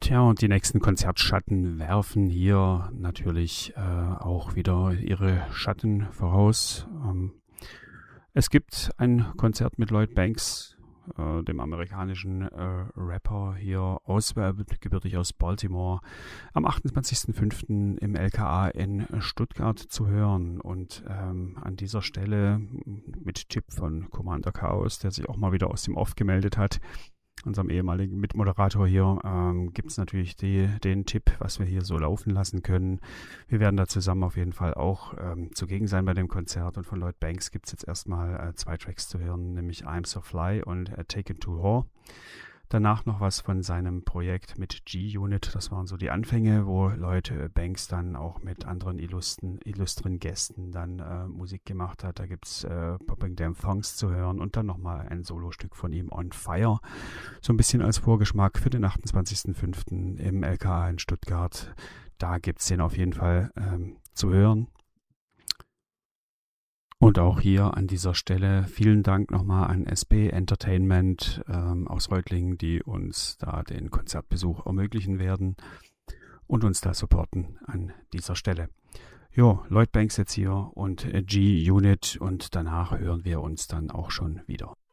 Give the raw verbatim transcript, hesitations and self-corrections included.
Tja, und die nächsten Konzertschatten werfen hier natürlich äh, auch wieder ihre Schatten voraus. Ähm, es gibt ein Konzert mit Lloyd Banks, äh, dem amerikanischen äh, Rapper hier aus, äh, gebürtig aus Baltimore, am achtundzwanzigsten fünften im L K A in Stuttgart zu hören. Und ähm, an dieser Stelle mit Tipp von Commander Chaos, der sich auch mal wieder aus dem Off gemeldet hat, unserem ehemaligen Mitmoderator hier, ähm, gibt es natürlich die, den Tipp, was wir hier so laufen lassen können. Wir werden da zusammen auf jeden Fall auch ähm, zugegen sein bei dem Konzert. Und von Lloyd Banks gibt es jetzt erstmal äh, zwei Tracks zu hören, nämlich I'm So Fly und äh, Taken to Whore. Danach noch was von seinem Projekt mit G-Unit. Das waren so die Anfänge, wo Lloyd Banks dann auch mit anderen illustren, illustren Gästen dann äh, Musik gemacht hat. Da gibt es äh, Popping Damn Thongs zu hören und dann nochmal ein Solostück von ihm, On Fire. So ein bisschen als Vorgeschmack für den achtundzwanzigsten fünften im L K A in Stuttgart. Da gibt es den auf jeden Fall ähm, zu hören. Und auch hier an dieser Stelle vielen Dank nochmal an S B Entertainment ähm, aus Reutlingen, die uns da den Konzertbesuch ermöglichen werden und uns da supporten an dieser Stelle. Jo, Lloyd Banks jetzt hier und G-Unit und danach hören wir uns dann auch schon wieder.